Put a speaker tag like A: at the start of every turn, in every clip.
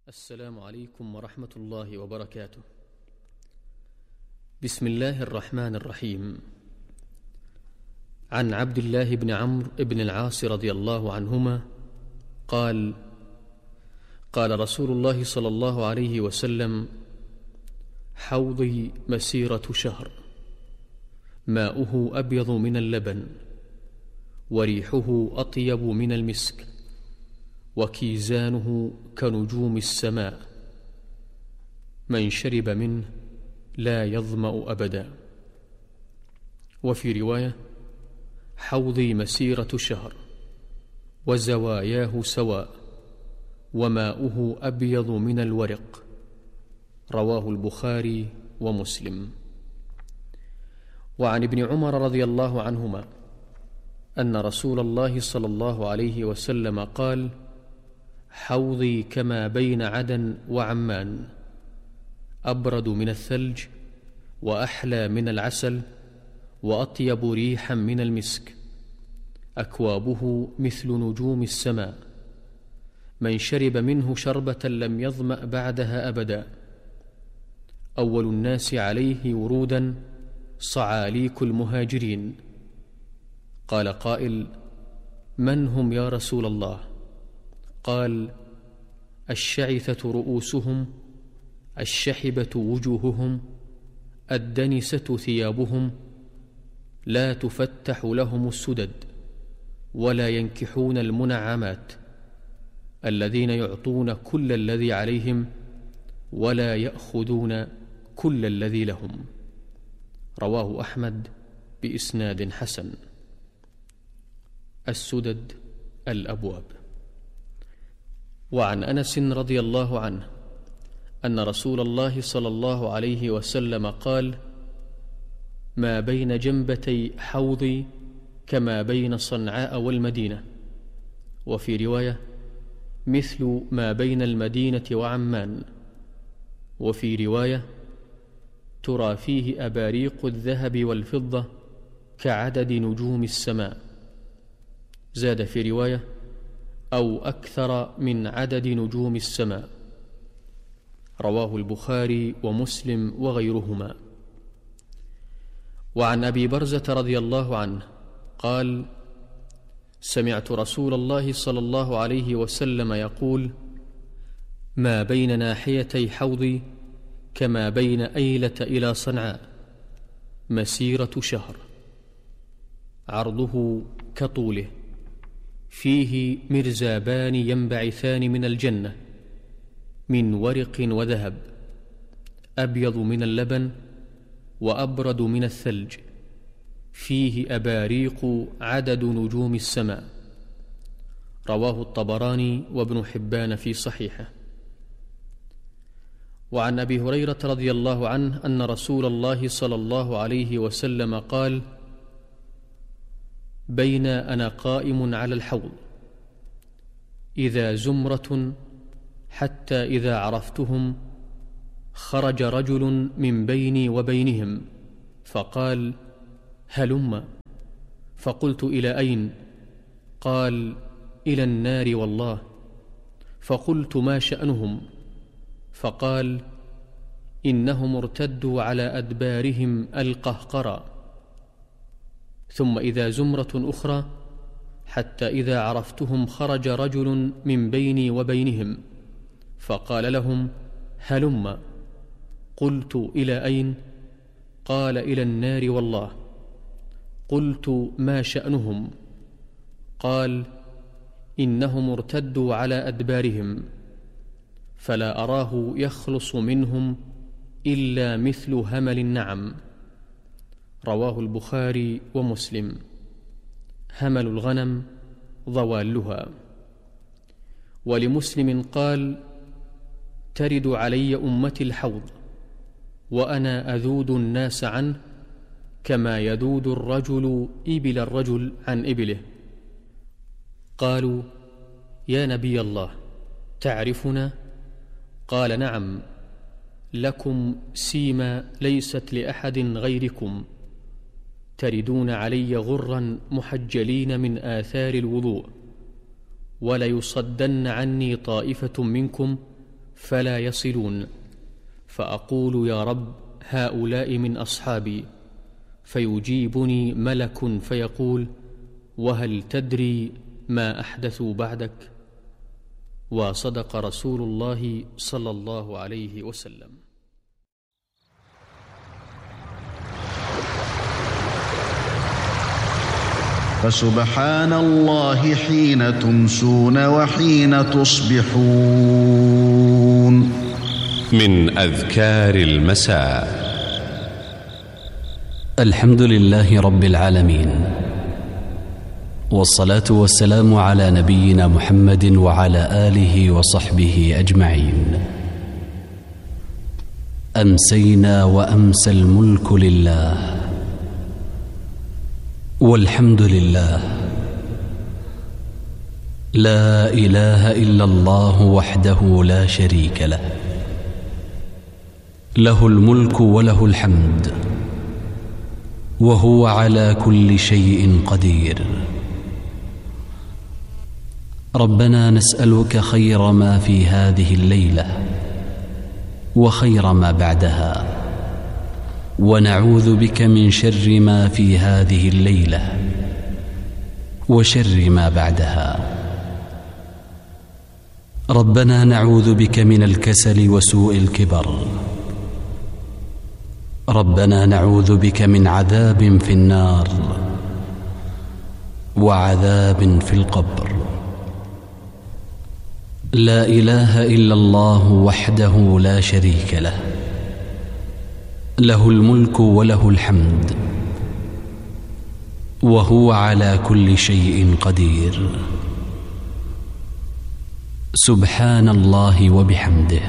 A: السلام عليكم ورحمة الله وبركاته. بسم الله الرحمن الرحيم. عن عبد الله بن عمرو بن العاص رضي الله عنهما قال: قال رسول الله صلى الله عليه وسلم: حوضي مسيرة شهر، ماؤه أبيض من اللبن، وريحه أطيب من المسك، وكيزانه كنجوم السماء، من شرب منه لا يظمأ أبدا. وفي رواية: حوضي مسيرة شهر، وزواياه سواء، وماؤه أبيض من الورق. رواه البخاري ومسلم. وعن ابن عمر رضي الله عنهما أن رسول الله صلى الله عليه وسلم قال: حوضي كما بين عدن وعمان، أبرد من الثلج، وأحلى من العسل، وأطيب ريحا من المسك، أكوابه مثل نجوم السماء، من شرب منه شربة لم يظمأ بعدها أبدا. أول الناس عليه ورودا صعاليك المهاجرين. قال قائل: من هم يا رسول الله؟ قال: الشعثة رؤوسهم، الشحبة وجوههم، الدنسة ثيابهم، لا تفتح لهم السدد، ولا ينكحون المنعمات، الذين يعطون كل الذي عليهم، ولا يأخذون كل الذي لهم. رواه أحمد بإسناد حسن. السدد الأبواب. وعن أنس رضي الله عنه أن رسول الله صلى الله عليه وسلم قال: ما بين جنبتي حوضي كما بين صنعاء والمدينة. وفي رواية: مثل ما بين المدينة وعمان. وفي رواية: ترى فيه أباريق الذهب والفضة كعدد نجوم السماء. زاد في رواية: أو أكثر من عدد نجوم السماء. رواه البخاري ومسلم وغيرهما. وعن أبي برزة رضي الله عنه قال: سمعت رسول الله صلى الله عليه وسلم يقول: ما بين ناحيتي حوضي كما بين أيلة إلى صنعاء، مسيرة شهر، عرضه كطوله، فيه مرزابان ينبعثان من الجنة من ورق وذهب، أبيض من اللبن وأبرد من الثلج، فيه أباريق عدد نجوم السماء. رواه الطبراني وابن حبان في صحيحه. وعن أبي هريرة رضي الله عنه أن رسول الله صلى الله عليه وسلم قال: بين أنا قائم على الحوض إذا زمرة حتى إذا عرفتهم خرج رجل من بيني وبينهم فقال: هلم. فقلت: إلى أين؟ قال: إلى النار والله. فقلت: ما شأنهم؟ فقال: إنهم ارتدوا على أدبارهم القهقرى. ثم إذا زمرة أخرى حتى إذا عرفتهم خرج رجل من بيني وبينهم فقال لهم: هلم. قلت: إلى أين؟ قال: إلى النار والله. قلت: ما شأنهم؟ قال: إنهم ارتدوا على أدبارهم، فلا أراه يخلص منهم إلا مثل همل النعم. رواه البخاري ومسلم. همل الغنم ضوالها. ولمسلم قال: ترد علي أمتي الحوض وأنا أذود الناس عنه كما يذود الرجل إبل الرجل عن إبله. قالوا: يا نبي الله، تعرفنا؟ قال: نعم، لكم سيما ليست لأحد غيركم، تردون علي غرا محجلين من آثار الوضوء، وليصدن عني طائفة منكم فلا يصلون، فأقول: يا رب، هؤلاء من أصحابي. فيجيبني ملك فيقول: وهل تدري ما أحدثوا بعدك؟ وصدق رسول الله صلى الله عليه وسلم.
B: فسبحان الله حين تمسون وحين تصبحون.
C: من أذكار المساء:
D: الحمد لله رب العالمين، والصلاة والسلام على نبينا محمد وعلى آله وصحبه أجمعين. أمسينا وأمسى الملك لله، والحمد لله، لا إله إلا الله وحده لا شريك له، له الملك وله الحمد، وهو على كل شيء قدير. ربنا نسألك خير ما في هذه الليلة وخير ما بعدها، ونعوذ بك من شر ما في هذه الليلة وشر ما بعدها. ربنا نعوذ بك من الكسل وسوء الكبر. ربنا نعوذ بك من عذاب في النار وعذاب في القبر. لا إله إلا الله وحده لا شريك له، له الملك وله الحمد، وهو على كل شيء قدير. سبحان الله وبحمده.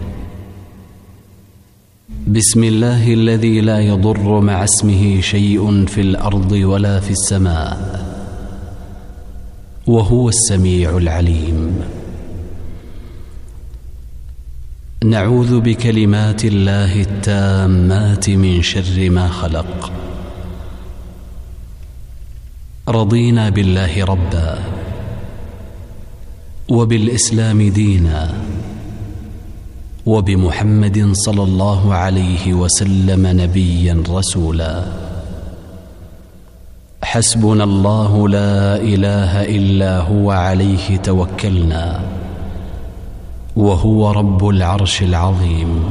D: بسم الله الذي لا يضر مع اسمه شيء في الأرض ولا في السماء، وهو السميع العليم. نعوذ بكلمات الله التامات من شر ما خلق. رضينا بالله ربا، وبالإسلام دينا، وبمحمد صلى الله عليه وسلم نبيا رسولا. حسبنا الله لا إله إلا هو، عليه توكلنا، وهو رب العرش العظيم.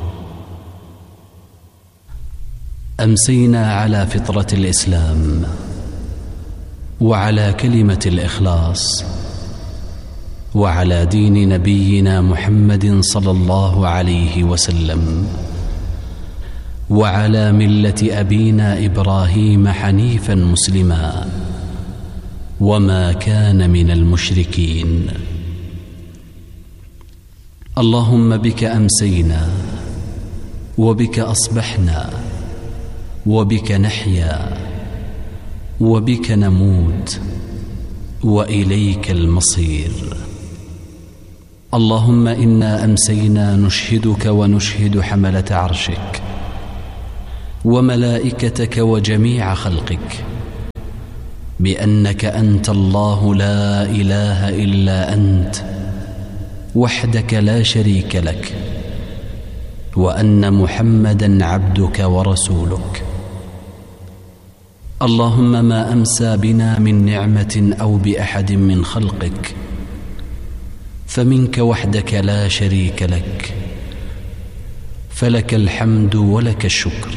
D: أمسينا على فطرة الإسلام، وعلى كلمة الإخلاص، وعلى دين نبينا محمد صلى الله عليه وسلم، وعلى ملة أبينا إبراهيم حنيفا مسلما، وما كان من المشركين. اللهم بك أمسينا، وبك أصبحنا، وبك نحيا، وبك نموت، وإليك المصير. اللهم إنا أمسينا نشهدك ونشهد حملة عرشك وملائكتك وجميع خلقك بأنك أنت الله لا إله إلا أنت وحدك لا شريك لك، وأن محمدا عبدك ورسولك. اللهم ما أمسى بنا من نعمة أو بأحد من خلقك فمنك وحدك لا شريك لك، فلك الحمد ولك الشكر.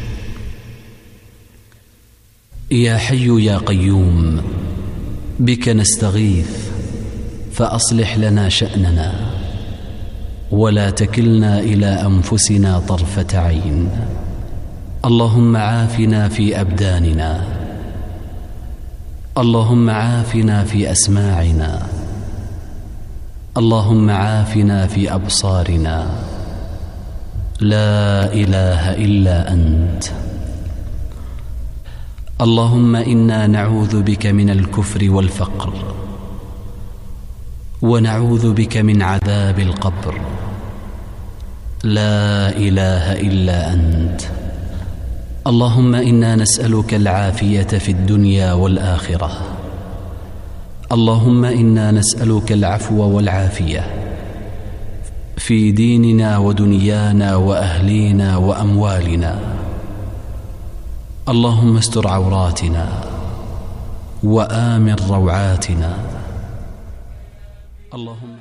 D: يا حي يا قيوم، بك نستغيث، فأصلح لنا شأننا، ولا تكلنا إلى أنفسنا طرفة عين. اللهم عافنا في أبداننا، اللهم عافنا في أسماعنا، اللهم عافنا في أبصارنا. لا إله إلا أنت. اللهم إنا نعوذ بك من الكفر والفقر، ونعوذ بك من عذاب القبر. لا إله إلا أنت. اللهم إنا نسألك العافية في الدنيا والآخرة. اللهم إنا نسألك العفو والعافية في ديننا ودنيانا وأهلينا وأموالنا. اللهم استر عوراتنا وآمن روعاتنا. اللهم